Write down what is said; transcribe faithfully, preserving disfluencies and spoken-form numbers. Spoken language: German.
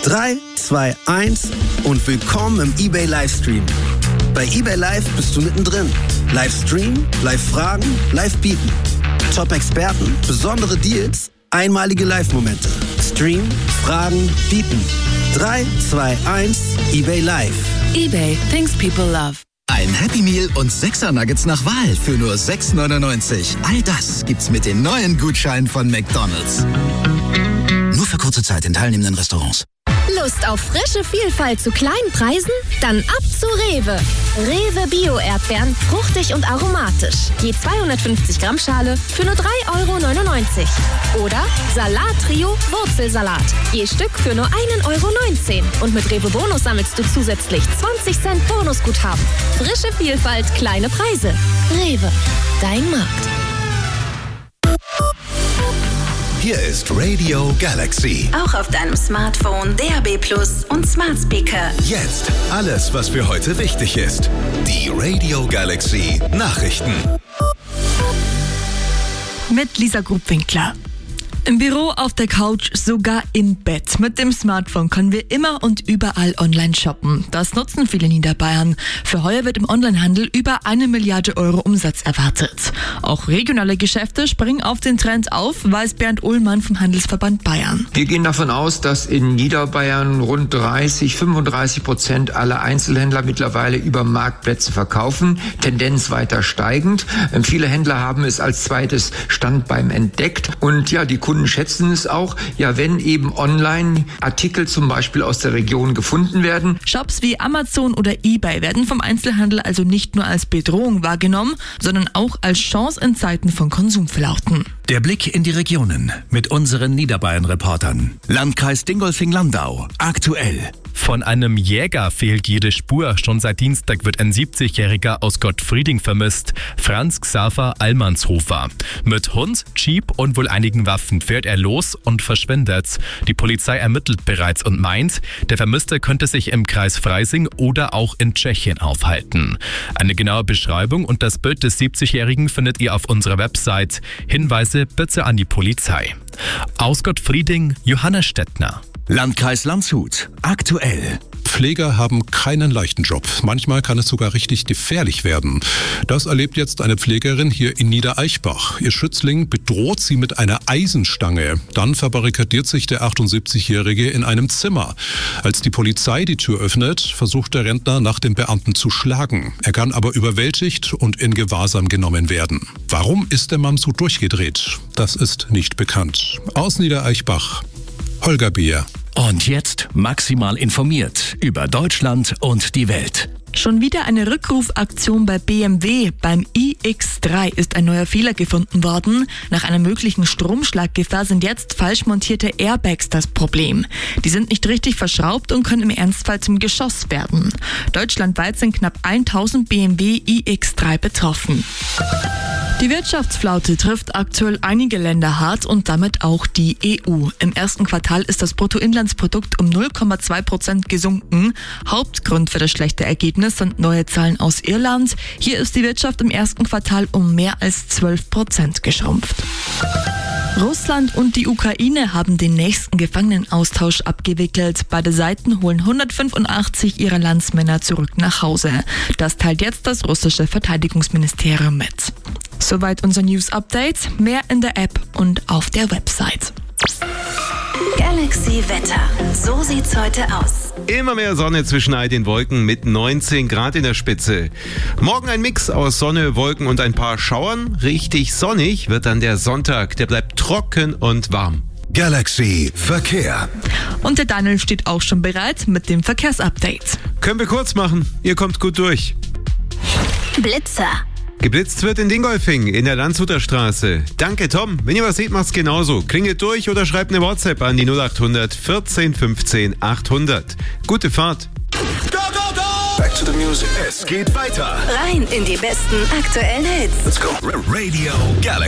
drei, zwei, eins und willkommen im eBay Livestream. Bei eBay Live bist du mittendrin. Live streamen, live fragen, live bieten. Top-Experten, besondere Deals, einmalige Live-Momente. Stream, fragen, bieten. drei, zwei, eins, eBay Live. eBay, things people love. Ein Happy Meal und sechser Nuggets nach Wahl für nur sechs neunundneunzig. All das gibt's mit den neuen Gutscheinen von McDonald's. Nur für kurze Zeit in teilnehmenden Restaurants. Lust auf frische Vielfalt zu kleinen Preisen? Dann ab zu Rewe. Rewe Bio-Erdbeeren, fruchtig und aromatisch. Je zweihundertfünfzig Gramm Schale für nur drei Euro neunundneunzig. Oder Salat-Trio Wurzelsalat. Je Stück für nur ein Euro neunzehn. Und mit Rewe Bonus sammelst du zusätzlich zwanzig Cent Bonusguthaben. Frische Vielfalt, kleine Preise. Rewe, dein Markt. Hier ist Radio Galaxy. Auch auf deinem Smartphone, D A B Plus und Smart Speaker. Jetzt alles, was für heute wichtig ist. Die Radio Galaxy Nachrichten. Mit Lisa Grubwinkler. Im Büro, auf der Couch, sogar im Bett. Mit dem Smartphone können wir immer und überall online shoppen. Das nutzen viele Niederbayern. Für heuer wird im Onlinehandel über eine Milliarde Euro Umsatz erwartet. Auch regionale Geschäfte springen auf den Trend auf, weiß Bernd Uhlmann vom Handelsverband Bayern. Wir gehen davon aus, dass in Niederbayern rund dreißig, fünfunddreißig Prozent aller Einzelhändler mittlerweile über Marktplätze verkaufen. Tendenz weiter steigend. Viele Händler haben es als zweites Standbein entdeckt. Und ja, die Kunden schätzen es auch, ja, wenn eben online Artikel zum Beispiel aus der Region gefunden werden. Shops wie Amazon oder eBay werden vom Einzelhandel also nicht nur als Bedrohung wahrgenommen, sondern auch als Chance in Zeiten von Konsumflauten. Der Blick in die Regionen mit unseren Niederbayern-Reportern. Landkreis Dingolfing-Landau. Aktuell. Von einem Jäger fehlt jede Spur. Schon seit Dienstag wird ein siebzigjähriger aus Gottfrieding vermisst. Franz Xaver Allmannshofer. Mit Hund, Jeep und wohl einigen Waffen fährt er los und verschwindet. Die Polizei ermittelt bereits und meint, der Vermisste könnte sich im Kreis Freising oder auch in Tschechien aufhalten. Eine genaue Beschreibung und das Bild des siebzigjährigen findet ihr auf unserer Website. Hinweise bitte an die Polizei. Aus Gottfrieding, Johanna Stettner. Landkreis Landshut. Aktuell. Pfleger haben keinen leichten Job. Manchmal kann es sogar richtig gefährlich werden. Das erlebt jetzt eine Pflegerin hier in Niedereichbach. Ihr Schützling bedroht sie mit einer Eisenstange. Dann verbarrikadiert sich der achtundsiebzigjährige in einem Zimmer. Als die Polizei die Tür öffnet, versucht der Rentner nach dem Beamten zu schlagen. Er kann aber überwältigt und in Gewahrsam genommen werden. Warum ist der Mann so durchgedreht? Das ist nicht bekannt. Aus Niedereichbach, Holger Beer. Und jetzt maximal informiert über Deutschland und die Welt. Schon wieder eine Rückrufaktion bei B M W. Beim i X drei ist ein neuer Fehler gefunden worden. Nach einer möglichen Stromschlaggefahr sind jetzt falsch montierte Airbags das Problem. Die sind nicht richtig verschraubt und können im Ernstfall zum Geschoss werden. Deutschlandweit sind knapp tausend B M W i X drei betroffen. Die Wirtschaftsflaute trifft aktuell einige Länder hart und damit auch die E U. Im ersten Quartal ist das Bruttoinlandsprodukt um null Komma zwei Prozent gesunken. Hauptgrund für das schlechte Ergebnis sind neue Zahlen aus Irland. Hier ist die Wirtschaft im ersten Quartal um mehr als zwölf Prozent geschrumpft. Russland und die Ukraine haben den nächsten Gefangenenaustausch abgewickelt. Beide Seiten holen hundertfünfundachtzig ihrer Landsmänner zurück nach Hause. Das teilt jetzt das russische Verteidigungsministerium mit. Soweit unser News-Update. Mehr in der App und auf der Website. Galaxy Wetter. So sieht's heute aus. Immer mehr Sonne zwischen all den Wolken mit neunzehn Grad in der Spitze. Morgen ein Mix aus Sonne, Wolken und ein paar Schauern. Richtig sonnig wird dann der Sonntag. Der bleibt trocken und warm. Galaxy Verkehr. Und der Daniel steht auch schon bereit mit dem Verkehrsupdate. Können wir kurz machen. Ihr kommt gut durch. Blitzer. Geblitzt wird in Dingolfing in der Landshuter Straße. Danke, Tom. Wenn ihr was seht, macht's genauso. Klingelt durch oder schreibt eine WhatsApp an die null acht hundert vierzehn fünfzehn achthundert. Gute Fahrt. Go, go, go! Back to the music. Es geht weiter. Rein in die besten aktuellen Hits. Let's go. Radio Galaxy.